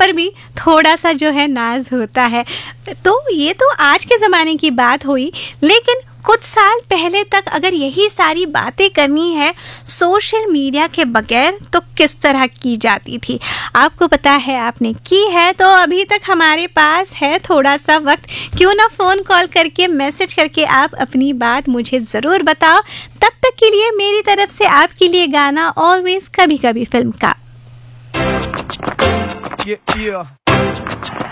पर भी थोड़ा सा जो है नाज होता है। तो ये तो आज के ज़माने की बात हुई, लेकिन कुछ साल पहले तक अगर यही सारी बातें करनी है सोशल मीडिया के बगैर तो किस तरह की जाती थी, आपको पता है, आपने की है। तो अभी तक हमारे पास है थोड़ा सा वक्त, क्यों ना फ़ोन कॉल करके मैसेज करके आप अपनी बात मुझे ज़रूर बताओ। तब तक के लिए मेरी तरफ से आपके लिए गाना ऑलवेज कभी कभी फिल्म का। Yeah.